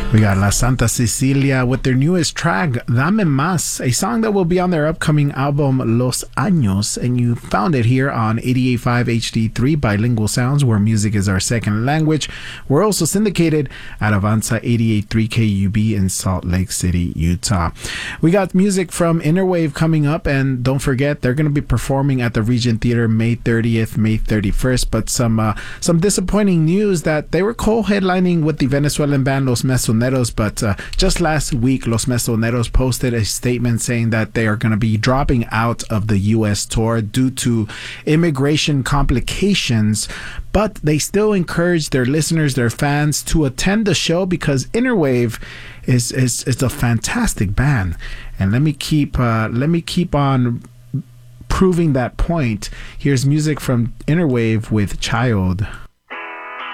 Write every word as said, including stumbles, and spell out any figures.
We got La Santa Cecilia with their newest track, Dame Más, a song that will be on their upcoming album, Los Años, and you found it here on eighty-eight point five H D three Bilingual Sounds, where music is our second language. We're also syndicated at Avanza eighty-eight point three K U B in Salt Lake City, Utah. We got music from Innerwave coming up, and don't forget, they're going to be performing at the Regent Theater May thirtieth, May thirty-first, but some uh, some disappointing news that they were co-headlining with the Venezuelan band Los Mesoneros, but uh, just last week, Los Mesoneros posted a statement saying that they are going to be dropping out of the U S tour due to immigration complications, but they still encourage their listeners, their fans, to attend the show because Innerwave is is, is a fantastic band. And let me keep uh, let me keep on proving that point. Here's music from Innerwave with Child.